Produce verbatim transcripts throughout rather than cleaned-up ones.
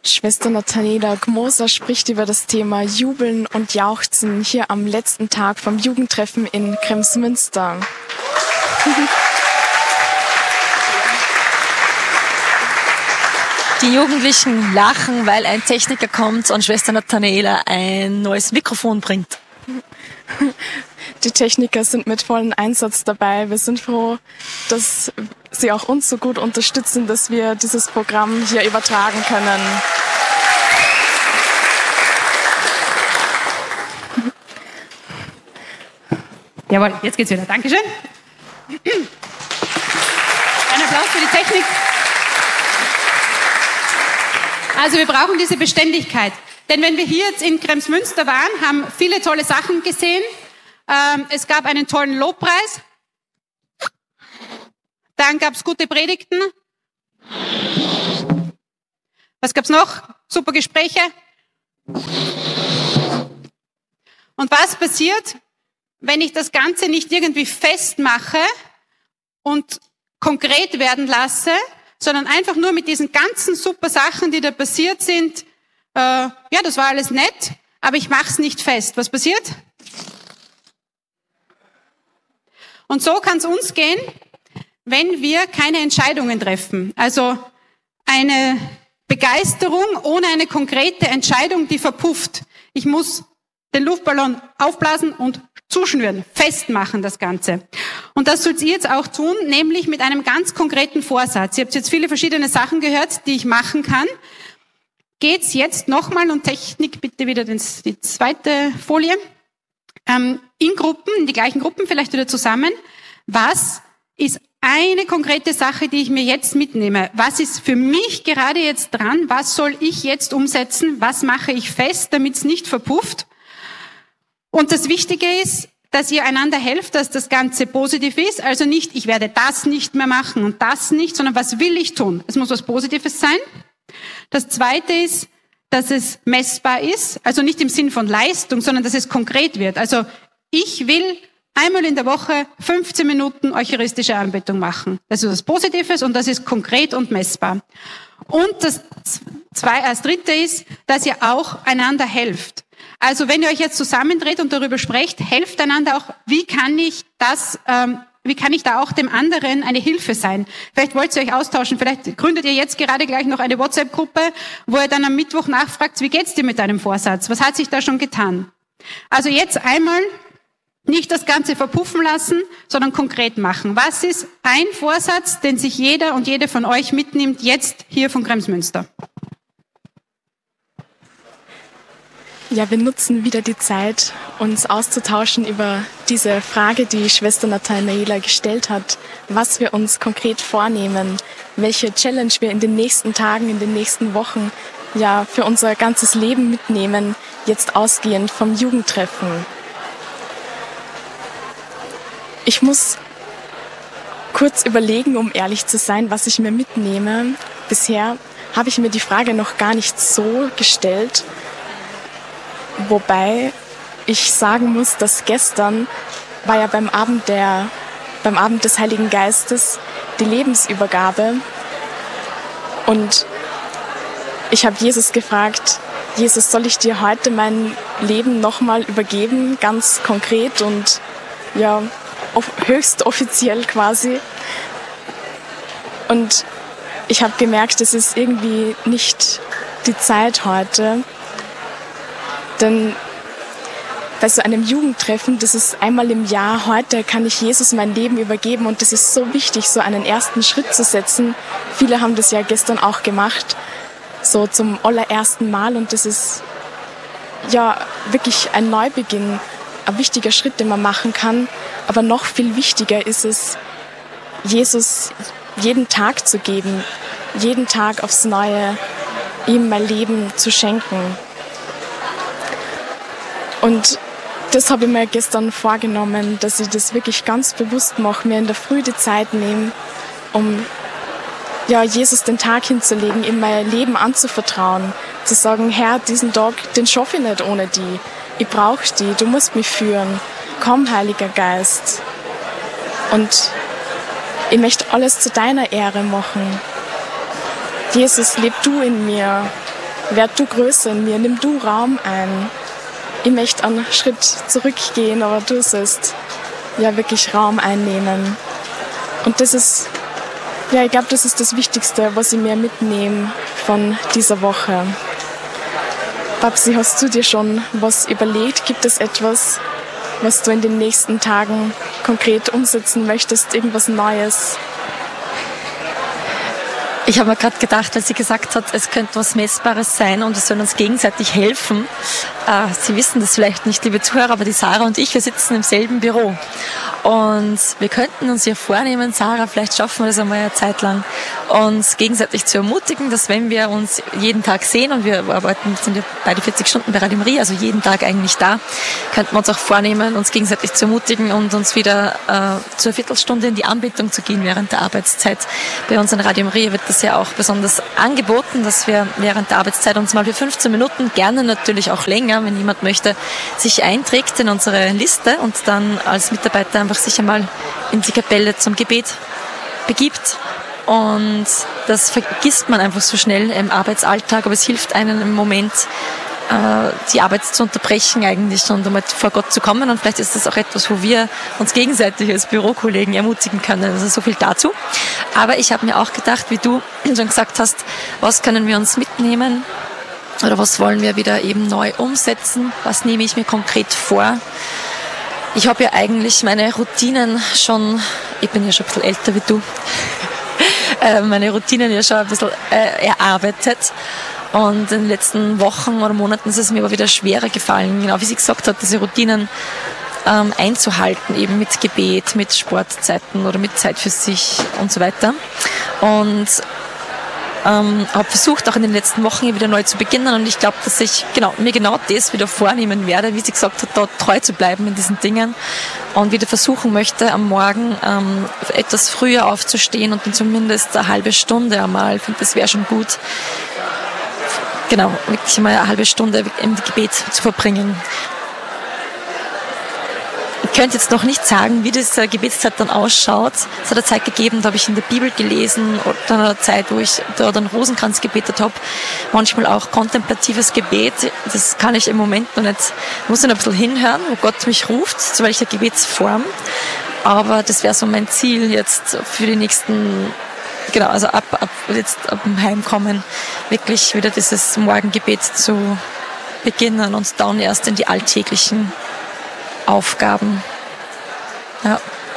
Schwester Nathanaela Gmoser spricht über das Thema Jubeln und Jauchzen hier am letzten Tag vom Jugendtreffen in Kremsmünster. Die Jugendlichen lachen, weil ein Techniker kommt und Schwester Nathanaela ein neues Mikrofon bringt. Die Techniker sind mit vollem Einsatz dabei. Wir sind froh, dass sie auch uns so gut unterstützen, dass wir dieses Programm hier übertragen können. Jawohl, jetzt geht's wieder. Dankeschön. Ein Applaus für die Technik. Also wir brauchen diese Beständigkeit. Denn wenn wir hier jetzt in Kremsmünster waren, haben viele tolle Sachen gesehen. Ähm, es gab einen tollen Lobpreis. Dann gab es gute Predigten. Was gab's noch? Super Gespräche. Und was passiert, wenn ich das Ganze nicht irgendwie festmache und konkret werden lasse, sondern einfach nur mit diesen ganzen super Sachen, die da passiert sind, äh, ja, das war alles nett, aber ich mache es nicht fest. Was passiert? Und so kann es uns gehen, wenn wir keine Entscheidungen treffen. Also eine Begeisterung ohne eine konkrete Entscheidung, die verpufft. Ich muss den Luftballon aufblasen und zuschnüren, festmachen das Ganze. Und das sollt ihr jetzt auch tun, nämlich mit einem ganz konkreten Vorsatz. Ihr habt jetzt viele verschiedene Sachen gehört, die ich machen kann. Geht's jetzt nochmal, und Technik bitte wieder die zweite Folie, ähm, in Gruppen, in die gleichen Gruppen vielleicht wieder zusammen. Was ist eine konkrete Sache, die ich mir jetzt mitnehme? Was ist für mich gerade jetzt dran? Was soll ich jetzt umsetzen? Was mache ich fest, damit es nicht verpufft? Und das Wichtige ist, dass ihr einander helft, dass das Ganze positiv ist. Also nicht, ich werde das nicht mehr machen und das nicht, sondern was will ich tun? Es muss was Positives sein. Das Zweite ist, dass es messbar ist. Also nicht im Sinn von Leistung, sondern dass es konkret wird. Also ich will einmal in der Woche fünfzehn Minuten eucharistische Anbetung machen. Das ist was Positives und das ist konkret und messbar. Und das, zwei, das Dritte ist, dass ihr auch einander helft. Also wenn ihr euch jetzt zusammendreht und darüber sprecht, helft einander auch, wie kann ich das, ähm, wie kann ich da auch dem anderen eine Hilfe sein? Vielleicht wollt ihr euch austauschen, vielleicht gründet ihr jetzt gerade gleich noch eine WhatsApp-Gruppe, wo ihr dann am Mittwoch nachfragt, wie geht's dir mit deinem Vorsatz? Was hat sich da schon getan? Also jetzt einmal nicht das Ganze verpuffen lassen, sondern konkret machen. Was ist ein Vorsatz, den sich jeder und jede von euch mitnimmt, jetzt hier von Kremsmünster? Ja, wir nutzen wieder die Zeit, uns auszutauschen über diese Frage, die Schwester Nathanaela gestellt hat, was wir uns konkret vornehmen, welche Challenge wir in den nächsten Tagen, in den nächsten Wochen ja für unser ganzes Leben mitnehmen, jetzt ausgehend vom Jugendtreffen. Ich muss kurz überlegen, um ehrlich zu sein, was ich mir mitnehme. Bisher habe ich mir die Frage noch gar nicht so gestellt, wobei ich sagen muss, dass gestern war ja beim Abend der, beim Abend des Heiligen Geistes die Lebensübergabe und ich habe Jesus gefragt, Jesus, soll ich dir heute mein Leben nochmal übergeben, ganz konkret und ja, höchst offiziell quasi. Und ich habe gemerkt, es ist irgendwie nicht die Zeit heute. Denn bei so einem Jugendtreffen, das ist einmal im Jahr, heute kann ich Jesus mein Leben übergeben und das ist so wichtig, so einen ersten Schritt zu setzen. Viele haben das ja gestern auch gemacht, so zum allerersten Mal und das ist ja wirklich ein Neubeginn, ein wichtiger Schritt, den man machen kann. Aber noch viel wichtiger ist es, Jesus jeden Tag zu geben, jeden Tag aufs Neue, ihm mein Leben zu schenken. Und das habe ich mir gestern vorgenommen, dass ich das wirklich ganz bewusst mache, mir in der Früh die Zeit nehme, um ja, Jesus den Tag hinzulegen, ihm mein Leben anzuvertrauen, zu sagen, Herr, diesen Tag, den schaffe ich nicht ohne die. Ich brauche die, du musst mich führen. Komm, Heiliger Geist. Und ich möchte alles zu deiner Ehre machen. Jesus, leb du in mir. werd du größer in mir, nimm du Raum ein. Ich möchte einen Schritt zurückgehen, aber du sollst ja wirklich Raum einnehmen. Und das ist, ja, ich glaube, das ist das Wichtigste, was ich mir mitnehme von dieser Woche. Babsi, hast du dir schon was überlegt? Gibt es etwas, was du in den nächsten Tagen konkret umsetzen möchtest? Irgendwas Neues? Ich habe mir gerade gedacht, als sie gesagt hat, es könnte was Messbares sein und wir sollen uns gegenseitig helfen. Äh, Sie wissen das vielleicht nicht, liebe Zuhörer, aber die Sarah und ich, wir sitzen im selben Büro. Und wir könnten uns ja vornehmen, Sarah, vielleicht schaffen wir das einmal eine Zeit lang, uns gegenseitig zu ermutigen, dass wenn wir uns jeden Tag sehen, und wir arbeiten, sind ja beide vierzig Stunden bei Radio Maria, also jeden Tag eigentlich da, könnten wir uns auch vornehmen, uns gegenseitig zu ermutigen und uns wieder äh, zur Viertelstunde in die Anbetung zu gehen während der Arbeitszeit. Bei uns in Radio Maria wird das ja auch besonders angeboten, dass wir während der Arbeitszeit uns mal für fünfzehn Minuten, gerne natürlich auch länger, wenn jemand möchte, sich einträgt in unsere Liste und dann als Mitarbeiter einfach sich einmal in die Kapelle zum Gebet begibt. Und das vergisst man einfach so schnell im Arbeitsalltag, aber es hilft einem im Moment, die Arbeit zu unterbrechen eigentlich und einmal vor Gott zu kommen. Und vielleicht ist das auch etwas, wo wir uns gegenseitig als Bürokollegen ermutigen können. Also so viel dazu. Aber ich habe mir auch gedacht, wie du schon gesagt hast, was können wir uns mitnehmen oder was wollen wir wieder eben neu umsetzen? Was nehme ich mir konkret vor? Ich habe ja eigentlich meine Routinen schon, ich bin ja schon ein bisschen älter wie du, meine Routinen ja schon ein bisschen äh, erarbeitet. Und in den letzten Wochen oder Monaten ist es mir aber wieder schwerer gefallen, genau wie sie gesagt hat, diese Routinen ähm, einzuhalten, eben mit Gebet, mit Sportzeiten oder mit Zeit für sich und so weiter. Und ähm, habe versucht, auch in den letzten Wochen hier wieder neu zu beginnen. Und ich glaube, dass ich genau, mir genau das wieder vornehmen werde, wie sie gesagt hat, dort treu zu bleiben in diesen Dingen. Und wieder versuchen möchte, am Morgen ähm, etwas früher aufzustehen und dann zumindest eine halbe Stunde einmal, ich finde, das wäre schon gut, genau, wirklich mal eine halbe Stunde im Gebet zu verbringen. Ich könnte jetzt noch nicht sagen, wie diese Gebetszeit dann ausschaut. Es hat eine Zeit gegeben, da habe ich in der Bibel gelesen, oder eine Zeit, wo ich da den Rosenkranz gebetet habe. Manchmal auch kontemplatives Gebet. Das kann ich im Moment noch nicht, muss ich noch ein bisschen hinhören, wo Gott mich ruft, zu welcher Gebetsform. Aber das wäre so mein Ziel jetzt für die nächsten, genau, also ab, ab jetzt ab dem Heimkommen wirklich wieder dieses Morgengebet zu beginnen und dann erst in die alltäglichen Aufgaben. Ja.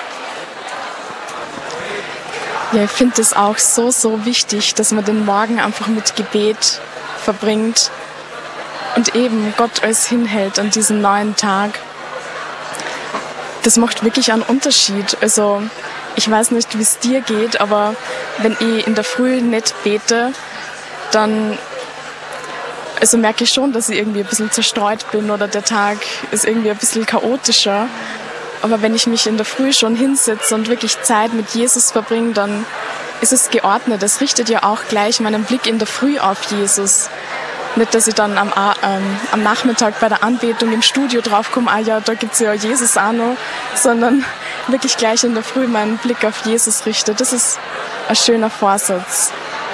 Ja, ich finde es auch so, so wichtig, dass man den Morgen einfach mit Gebet verbringt und eben Gott alles hinhält an diesem neuen Tag. Das macht wirklich einen Unterschied. Also ich weiß nicht, wie es dir geht, aber wenn ich in der Früh nicht bete, dann also merke ich schon, dass ich irgendwie ein bisschen zerstreut bin oder der Tag ist irgendwie ein bisschen chaotischer. Aber wenn ich mich in der Früh schon hinsetze und wirklich Zeit mit Jesus verbringe, dann ist es geordnet. Es richtet ja auch gleich meinen Blick in der Früh auf Jesus. Nicht, dass ich dann am, ähm, am Nachmittag bei der Anbetung im Studio draufkomme, ah ja, da gibt's ja Jesus auch noch, sondern wirklich gleich in der Früh meinen Blick auf Jesus richte. Das ist ein schöner Vorsatz.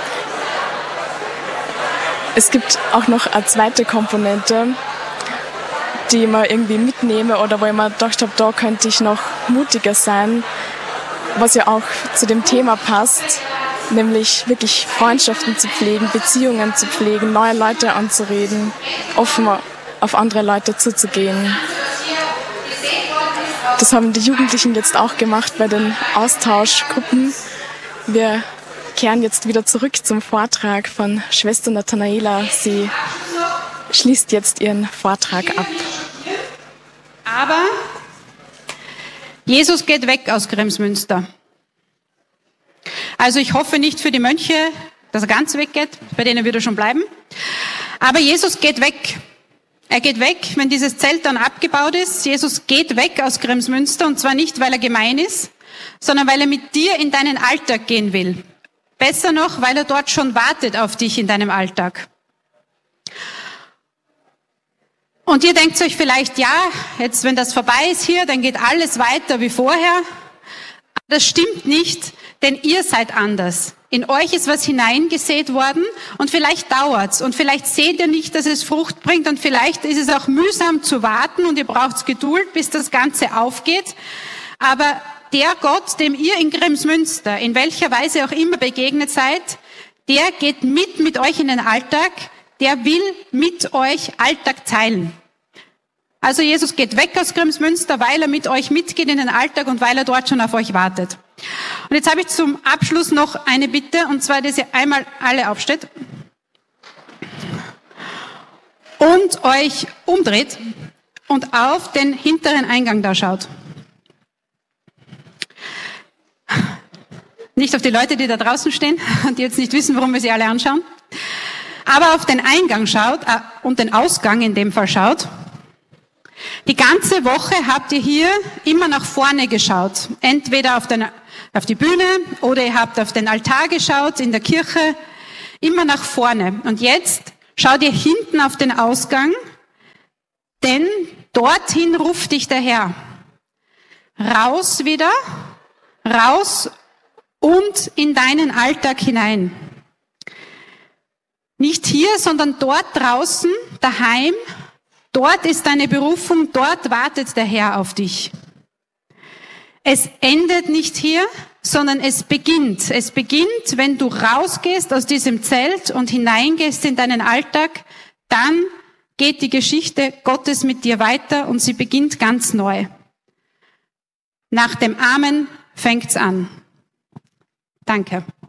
Es gibt auch noch eine zweite Komponente, die ich mir irgendwie mitnehme oder wo ich mir gedacht habe, da könnte ich noch mutiger sein, was ja auch zu dem Thema passt, nämlich wirklich Freundschaften zu pflegen, Beziehungen zu pflegen, neue Leute anzureden, offen auf andere Leute zuzugehen. Das haben die Jugendlichen jetzt auch gemacht bei den Austauschgruppen. Wir kehren jetzt wieder zurück zum Vortrag von Schwester Nathanaela. Sie schließt jetzt ihren Vortrag ab. Aber Jesus geht weg aus Kremsmünster. Also ich hoffe nicht für die Mönche, dass er ganz weggeht, bei denen wird er schon bleiben. Aber Jesus geht weg. Er geht weg, wenn dieses Zelt dann abgebaut ist. Jesus geht weg aus Kremsmünster und zwar nicht, weil er gemein ist, sondern weil er mit dir in deinen Alltag gehen will. Besser noch, weil er dort schon wartet auf dich in deinem Alltag. Und ihr denkt euch vielleicht, ja, jetzt wenn das vorbei ist hier, dann geht alles weiter wie vorher. Aber das stimmt nicht, denn ihr seid anders. In euch ist was hineingesät worden und vielleicht dauert's und vielleicht seht ihr nicht, dass es Frucht bringt und vielleicht ist es auch mühsam zu warten und ihr braucht Geduld, bis das Ganze aufgeht. Aber der Gott, dem ihr in Grimsmünster, in welcher Weise auch immer begegnet seid, der geht mit mit euch in den Alltag, der will mit euch Alltag teilen. Also Jesus geht weg aus Grimsmünster, weil er mit euch mitgeht in den Alltag und weil er dort schon auf euch wartet. Und jetzt habe ich zum Abschluss noch eine Bitte, und zwar, dass ihr einmal alle aufsteht und euch umdreht und auf den hinteren Eingang da schaut. Nicht auf die Leute, die da draußen stehen und die jetzt nicht wissen, warum wir sie alle anschauen, aber auf den Eingang schaut äh, und den Ausgang in dem Fall schaut. Die ganze Woche habt ihr hier immer nach vorne geschaut. Entweder auf, den, auf die Bühne oder ihr habt auf den Altar geschaut, in der Kirche, immer nach vorne. Und jetzt schaut ihr hinten auf den Ausgang, denn dorthin ruft dich der Herr. Raus wieder, raus und in deinen Alltag hinein. Nicht hier, sondern dort draußen, daheim. Dort ist deine Berufung, dort wartet der Herr auf dich. Es endet nicht hier, sondern es beginnt. Es beginnt, wenn du rausgehst aus diesem Zelt und hineingehst in deinen Alltag, dann geht die Geschichte Gottes mit dir weiter und sie beginnt ganz neu. Nach dem Amen fängt's an. Danke.